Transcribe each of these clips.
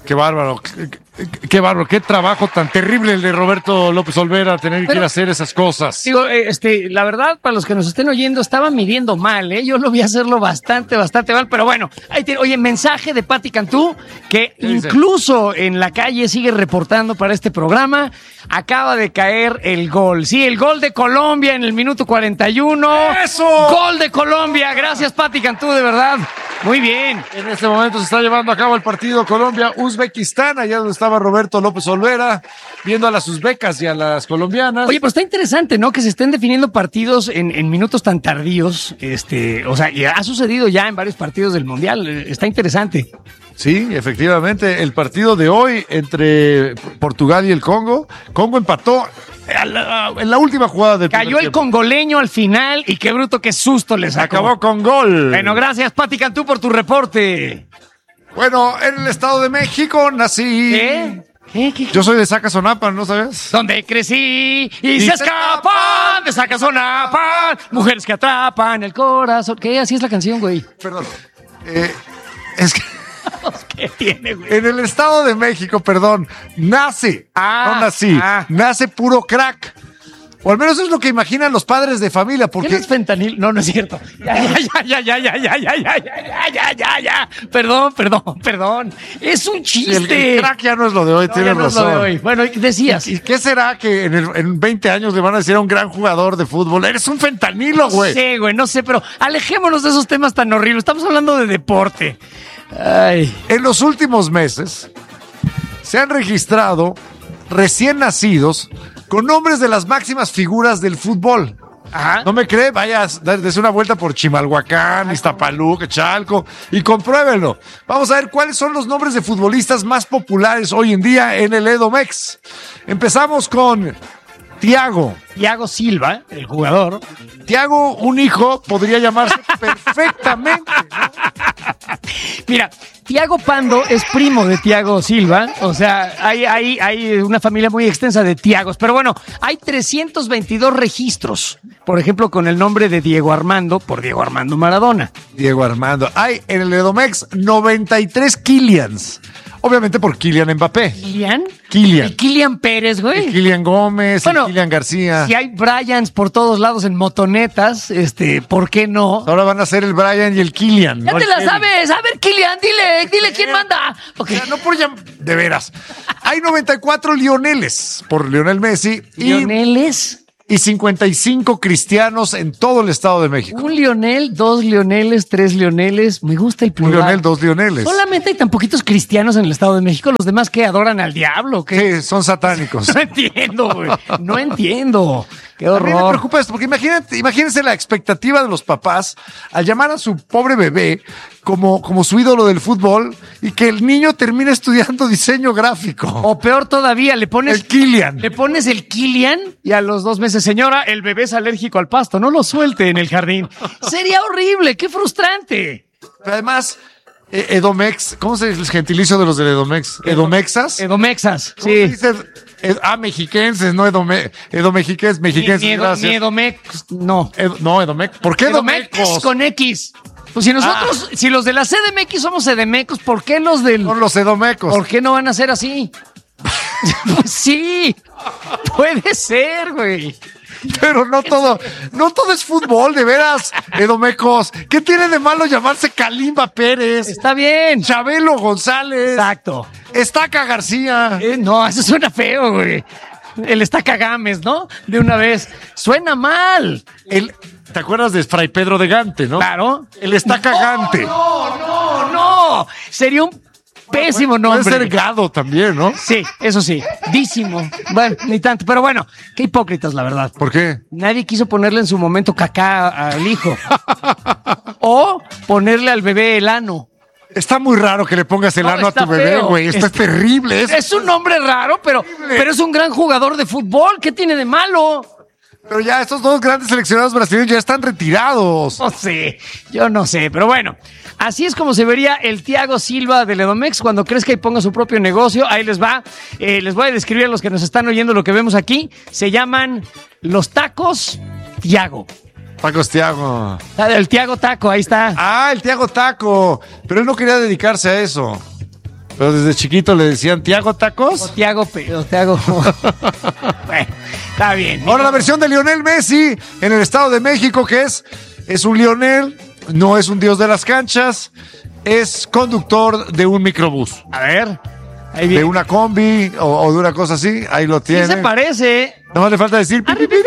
Qué bárbaro. Qué bárbaro, qué trabajo tan terrible el de Roberto López Olvera, tener que ir a hacer esas cosas. Digo, la verdad, para los que nos estén oyendo, estaba midiendo mal, ¿eh? Yo lo vi hacerlo bastante mal, pero bueno, ahí tiene. Oye, mensaje de Pati Cantú, que incluso en la calle sigue reportando para este programa. Acaba de caer el gol. Sí, el gol de Colombia en el minuto 41. ¡Eso! ¡Gol de Colombia! Gracias, Pati Cantú, de verdad. Muy bien. En este momento se está llevando a cabo el partido Colombia-Uzbekistán, allá donde estaba Roberto López Olvera, viendo a las uzbecas y a las colombianas. Oye, pues está interesante, ¿no? Que se estén definiendo partidos en minutos tan tardíos. O sea, y ha sucedido ya en varios partidos del Mundial. Está interesante. Sí, efectivamente, el partido de hoy entre Portugal y el Congo. Congo empató en la última jugada del primer Cayó el tiempo. Congoleño al final y qué bruto, qué susto le sacó. Acabó con gol. Bueno, gracias, Pati Cantú, por tu reporte. Bueno, en el Estado de México nací. ¿Qué? Yo soy de Zacazonapan, ¿no sabes? Donde crecí y se escapan de Zacazonapan, mujeres que atrapan el corazón. ¿Qué? Así es la canción, güey. Perdón. Es que ¿Qué tiene, güey? en el Estado de México, nace. No nací. Nace puro crack. O al menos eso es lo que imaginan los padres de familia, ¿Qué porque no es fentanil? No, no es cierto. Ya. Perdón. Es un chiste. el crack ya no es lo de hoy, No, tienes ya no es lo razón. de hoy. Bueno, decías. ¿Y qué será que en 20 años le van a decir a un gran jugador de fútbol? Eres un fentanilo, güey. No sé, pero alejémonos de esos temas tan horribles. Estamos hablando de deporte. Ay. En los últimos meses se han registrado recién nacidos con nombres de las máximas figuras del fútbol. Ajá. ¿No me cree? Vaya, dése una vuelta por Chimalhuacán, Iztapaluca, Chalco y compruébenlo. Vamos a ver cuáles son los nombres de futbolistas más populares hoy en día en el Edomex. Empezamos con Thiago Silva, el jugador. Thiago, un hijo, podría llamarse perfectamente, ¿no? Mira, Thiago Pando es primo de Thiago Silva. O sea, hay una familia muy extensa de Thiagos. Pero bueno, hay 322 registros. Por ejemplo, con el nombre de Diego Armando, por Diego Armando Maradona. Diego Armando. Hay en el Edomex 93 Kylians. Obviamente por Kylian Mbappé. ¿Kylian? Kylian. ¿Y Kylian Pérez, güey? Y Kylian Gómez, y Kylian García. Si hay Bryans por todos lados en motonetas, ¿por qué no? Ahora van a ser el Brian y el Kylian. Ya ¿no? te El la Kevin. sabes. A ver, Kylian, dile quién manda. O sea, no por de veras. Hay 94 Lioneles por Lionel Messi ¿Lioneles? y 55 cristianos en todo el Estado de México. Un Lionel, 2 Lioneles, 3 Lioneles. Me gusta el Un plural. Lionel, 2 Lioneles. Solamente hay tan poquitos cristianos en el Estado de México. Los demás que adoran al diablo. ¿Qué? Sí, son satánicos. No entiendo, güey. No entiendo. Qué A mí me horror. preocupa esto, porque imagínense la expectativa de los papás al llamar a su pobre bebé como su ídolo del fútbol y que el niño termine estudiando diseño gráfico. O peor todavía, le pones El Kylian. Le pones el Kylian y a los 2 meses, señora, el bebé es alérgico al pasto, no lo suelte en el jardín. Sería horrible, qué frustrante. Pero además, Edomex, ¿cómo se dice el gentilicio de los del Edomex? ¿Edomexas? Edomexas, ¿Cómo se sí. dice? Mexiquenses, no mexiquenses, Ni gracias. Edomex, no. No, Edomex. ¿Por qué Edomecos? Con X. Pues si nosotros, si los de la CDMX somos CDMecos, ¿por qué los del...? Son los Edomecos. ¿Por qué no van a ser así? Pues sí, puede ser, güey. Pero no todo es fútbol, de veras, Edomecos. ¿Qué tiene de malo llamarse Kalimba Pérez? Está bien. Chabelo González. Exacto. Estaca García. No, eso suena feo, güey. El Estaca Gámez, ¿no? De una vez. Suena mal. ¿Te acuerdas de Fray Pedro de Gante, no? Claro. El Estaca Gante. No. Sería un pésimo nombre. Puede ser Gado también, ¿no? Sí, eso sí. Dísimo. Bueno, ni tanto. Pero bueno, qué hipócritas, la verdad. ¿Por qué? Nadie quiso ponerle en su momento cacá al hijo. O ponerle al bebé el ano. Está muy raro que le pongas el No, ano a está tu bebé, feo. güey. Esto es terrible. Es un nombre raro, pero es un gran jugador de fútbol. ¿Qué tiene de malo? Pero ya estos dos grandes seleccionados brasileños ya están retirados. No sé, yo no sé, pero bueno, así es como se vería el Thiago Silva del Edomex cuando crezca y ponga su propio negocio. Ahí les va, les voy a describir a los que nos están oyendo lo que vemos aquí. Se llaman los tacos Thiago. Tacos Thiago. El Thiago Taco, ahí está. Ah, el Thiago Taco. Pero él no quería dedicarse a eso. Pero desde chiquito le decían Tiago Tacos. O Tiago. Bueno, está bien. Ahora la versión de Lionel Messi en el Estado de México, que es un Lionel, no es un dios de las canchas, es conductor de un microbús. A ver, ahí viene. De una combi o de una cosa así, ahí lo tiene. Sí se parece. Nada más le falta decir pi, pi, pi, pi.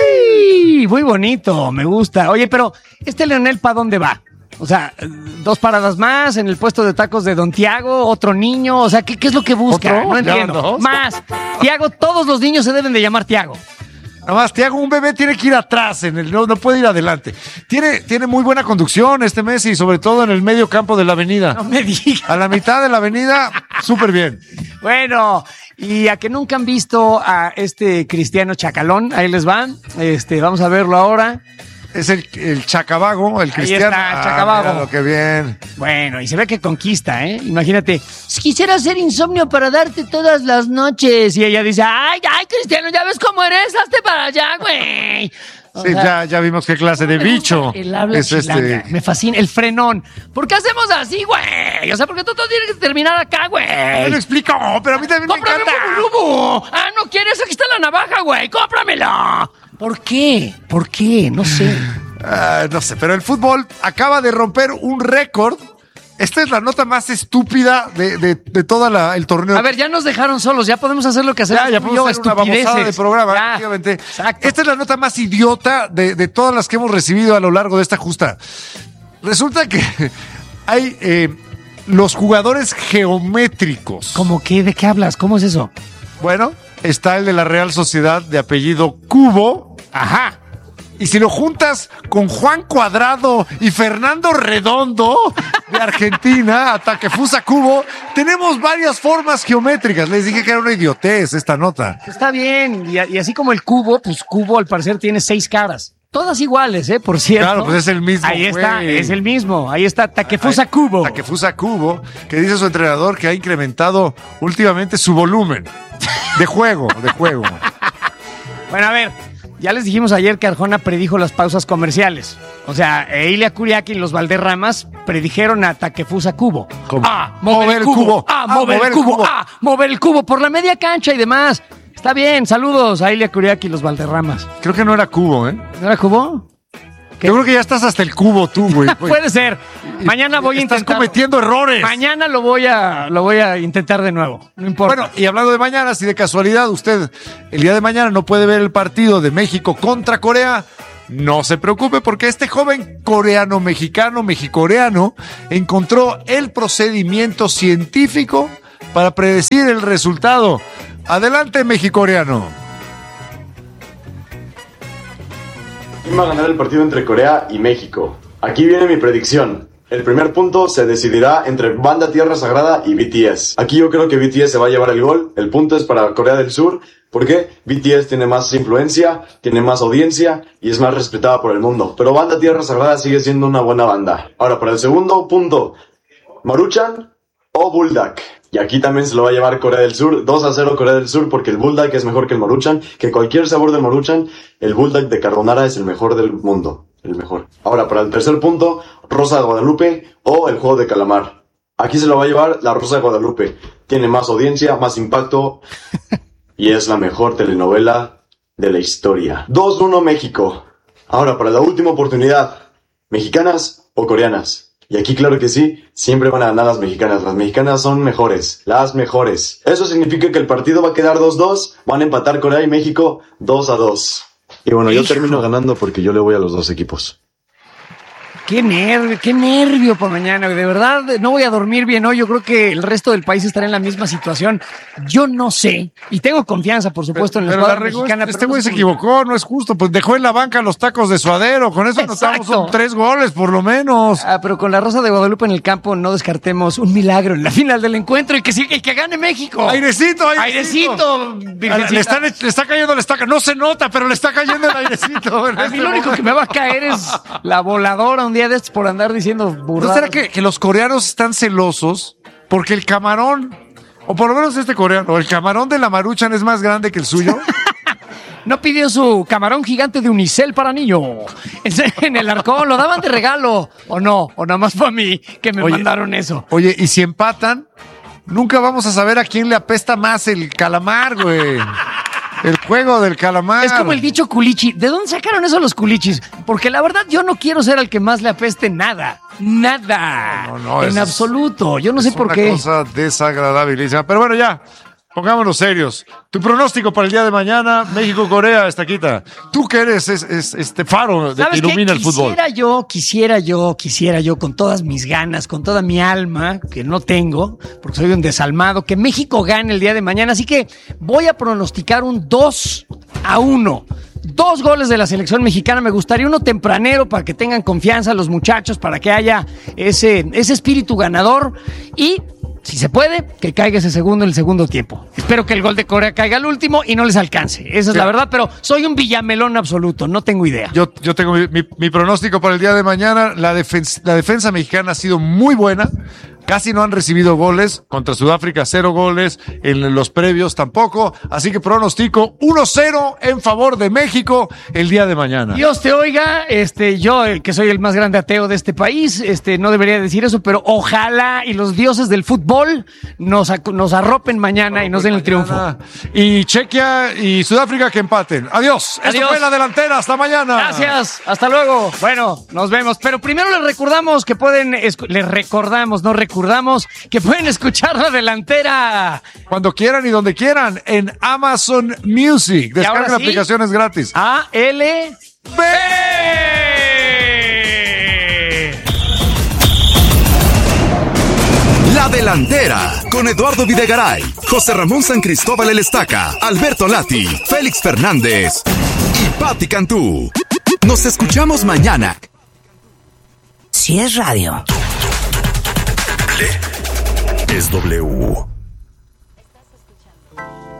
Muy bonito, me gusta. Oye, pero ¿este Leonel para dónde va? O sea, 2 paradas más en el puesto de tacos de Don Tiago, otro niño, o sea, ¿qué es lo que busca? ¿Otro? No ¿Ya entiendo. van 2? Más. Tiago, todos los niños se deben de llamar Tiago. Nada más, Tiago, un bebé tiene que ir atrás, no puede ir adelante. Tiene muy buena conducción este Messi, sobre todo en el medio campo de la avenida. No me digas. A la mitad de la avenida, súper bien. Bueno, y a que nunca han visto a este Cristiano Chacalón, ahí les van. Vamos a verlo ahora. Es el Chacabago, el Cristiano. Ahí está, Chacabago. Míralo, qué bien. Bueno, y se ve que conquista, ¿eh? Imagínate, quisiera hacer insomnio para darte todas las noches. Y ella dice, ay, Cristiano, ya ves cómo eres, hazte para allá, güey. O Sí, sea, ya vimos qué clase de bicho el habla es chilanga. Me fascina, el frenón. ¿Por qué hacemos así, güey? O sea, porque tú todo tienes que terminar acá, güey. Me lo explico, pero a mí también me ¡Cómprame encanta. un lubo! Ah, ¿no quieres? Aquí está la navaja, güey. ¡Cómpramela! ¿Por qué? ¿Por qué? No sé. No sé, pero el fútbol acaba de romper un récord. Esta es la nota más estúpida de todo el torneo. A ver, ya nos dejaron solos, ya podemos hacer lo que hacemos. Ya podemos hacer una babosada de programa, Ya, efectivamente. exacto. Esta es la nota más idiota de todas las que hemos recibido a lo largo de esta justa. Resulta que hay los jugadores geométricos. ¿Cómo qué? ¿De qué hablas? ¿Cómo es eso? Bueno, está el de la Real Sociedad de apellido Cubo. Ajá. Y si lo juntas con Juan Cuadrado y Fernando Redondo de Argentina, Takefusa Kubo, tenemos varias formas geométricas. Les dije que era una idiotez esta nota. Está bien. Y así como el cubo, pues cubo al parecer tiene 6 caras. Todas iguales, por cierto. Claro, pues es el mismo. Ahí está, güey. es el mismo. Ahí está Takefusa Kubo. Takefusa Kubo, que dice su entrenador que ha incrementado últimamente su volumen de juego. Bueno, a ver, ya les dijimos ayer que Arjona predijo las pausas comerciales. O sea, Ilia Kuriaki y los Valderramas predijeron a Takefusa Kubo. ¿Cómo? Mover el cubo. Mover el cubo. Mover el cubo por la media cancha y demás. Está bien, saludos a Ilia Kuriaki y los Valderramas. Creo que no era Kubo, ¿eh? ¿No era Kubo? ¿Qué? Yo creo que ya estás hasta el cubo tú, güey. Puede ser. Mañana voy a intentar. Estás cometiendo errores. Mañana lo voy a intentar de nuevo. No importa. Bueno, y hablando de mañana, si de casualidad usted el día de mañana no puede ver el partido de México contra Corea, no se preocupe porque este joven mexicoreano, encontró el procedimiento científico para predecir el resultado. Adelante, mexicoreano. ¿Quién va a ganar el partido entre Corea y México? Aquí viene mi predicción. El primer punto se decidirá entre Banda Tierra Sagrada y BTS. Aquí yo creo que BTS se va a llevar el gol. El punto es para Corea del Sur. ¿Por qué? BTS tiene más influencia, tiene más audiencia y es más respetada por el mundo. Pero Banda Tierra Sagrada sigue siendo una buena banda. Ahora, para el segundo punto, ¿Maruchan o Bulldog? Y aquí también se lo va a llevar Corea del Sur, 2-0 Corea del Sur, porque el Bulldog es mejor que el Maruchan, que cualquier sabor del Maruchan, el Bulldog de carbonara es el mejor del mundo, el mejor. Ahora, para el tercer punto, Rosa de Guadalupe o el juego de calamar. Aquí se lo va a llevar la Rosa de Guadalupe, tiene más audiencia, más impacto, y es la mejor telenovela de la historia. 2-1 México. Ahora, para la última oportunidad, ¿mexicanas o coreanas? Y aquí claro que sí, siempre van a ganar las mexicanas son mejores, las mejores. Eso significa que el partido va a quedar 2-2, van a empatar Corea y México 2-2. Y bueno, yo termino ganando porque yo le voy a los dos equipos. Qué nervio por mañana, de verdad, no voy a dormir bien hoy, yo creo que el resto del país estará en la misma situación, yo no sé, y tengo confianza, por supuesto, en la escuadra mexicana. Este güey se equivocó, no es justo, pues dejó en la banca los tacos de Suadero, con eso anotamos 3 goles por lo menos. Pero con la Rosa de Guadalupe en el campo no descartemos un milagro en la final del encuentro y que gane México. Airecito. Virgencita. Le está cayendo la estaca, no se nota, pero le está cayendo el airecito. A mí lo único que me va a caer es la voladora un día de estos por andar diciendo burradas. ¿No será que los coreanos están celosos porque el camarón, o por lo menos este coreano, el camarón de la Maruchan es más grande que el suyo? No pidió su camarón gigante de unicel para niño. En el Arcón lo daban de regalo. O no, o nada más fue a mí que me mandaron eso. Oye, y si empatan, Nunca vamos a saber a quién le apesta más el calamar, güey. El juego del calamar. Es como el dicho culichi. ¿De dónde sacaron eso los culichis? Porque la verdad yo no quiero ser al que más le apeste nada. Nada. No, en absoluto. Yo no sé por qué. Es una cosa desagradabilísima. Pero bueno, ya. Pongámonos serios. Tu pronóstico para el día de mañana, México-Corea, Estaquita. Tú que eres este faro que ilumina el fútbol. Quisiera yo, con todas mis ganas, con toda mi alma, que no tengo, porque soy un desalmado, que México gane el día de mañana. Así que voy a pronosticar un 2-1. 2 goles de la selección mexicana. Me gustaría uno tempranero para que tengan confianza los muchachos, para que haya ese espíritu ganador. Y si se puede, que caiga ese segundo en el segundo tiempo. Espero que el gol de Corea caiga al último y no les alcance. Esa es la verdad, pero soy un villamelón absoluto. No tengo idea. Yo tengo mi pronóstico para el día de mañana. La defensa mexicana ha sido muy buena. Casi no han recibido goles. Contra Sudáfrica, 0 goles. En los previos tampoco. Así que pronostico 1-0 en favor de México el día de mañana. Dios te oiga. Yo, que soy el más grande ateo de este país, no debería decir eso, pero ojalá y los dioses del fútbol nos arropen mañana y nos den el triunfo. Y Chequia y Sudáfrica que empaten. Adiós. Esto fue La Delantera. Hasta mañana. Gracias. Hasta luego. Bueno, nos vemos. Pero primero les recordamos que pueden... recordamos que pueden escuchar La Delantera cuando quieran y donde quieran en Amazon Music. Descarguen la aplicación, es gratis. ALB. La Delantera con Eduardo Videgaray, José Ramón San Cristóbal El Estaca, Alberto Lati, Félix Fernández y Pati Cantú. Nos escuchamos mañana. Si es radio. Es W.